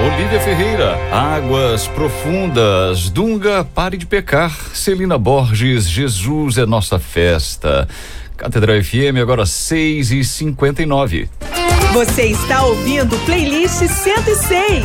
Olívia Ferreira, Águas Profundas. Dunga, pare de pecar. Celina Borges, Jesus é nossa festa. Catedral FM, agora 6h59. Você está ouvindo Playlist 106.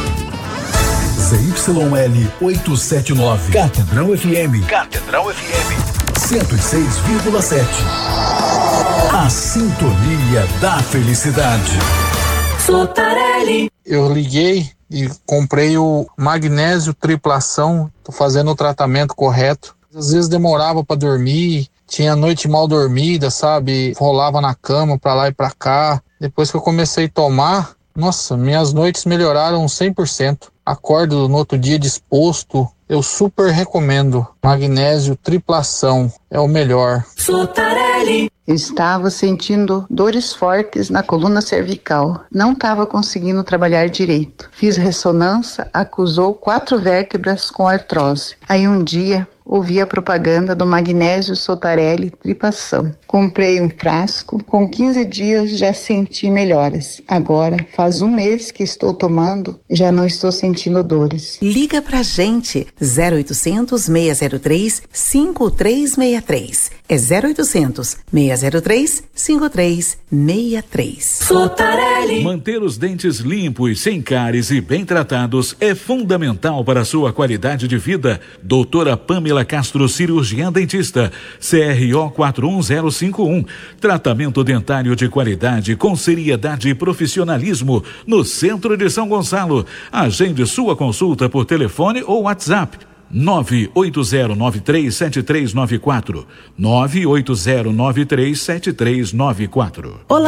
ZYL 879. Catedral FM. Catedral FM 106,7. A sintonia da felicidade. Sotarelli. Eu liguei e comprei o magnésio triplação. Tô fazendo o tratamento correto. Às vezes demorava para dormir, tinha noite mal dormida, sabe? Rolava na cama pra lá e pra cá. Depois que eu comecei a tomar, nossa, minhas noites melhoraram 100%. Acordo no outro dia disposto. Eu super recomendo. Magnésio triplação é o melhor. Sotarelli. Eu estava sentindo dores fortes na coluna cervical. Não estava conseguindo trabalhar direito. Fiz ressonância, acusou 4 vértebras com artrose. Aí um dia ouvi a propaganda do magnésio Sotarelli triplação. Comprei um frasco, com 15 dias já senti melhoras. Agora faz 1 mês que estou tomando, já não estou sentindo dores. Liga pra gente, 0800 603 5363. É 0800 603 5363. Sotarelli. Manter os dentes limpos, sem cáries e bem tratados é fundamental para a sua qualidade de vida. Doutora Pamela Castro, cirurgiã dentista, CRO 41051. Tratamento dentário de qualidade com seriedade e profissionalismo no centro de São Gonçalo. Agende sua consulta por telefone ou WhatsApp. 980937394. 980937394. Olá.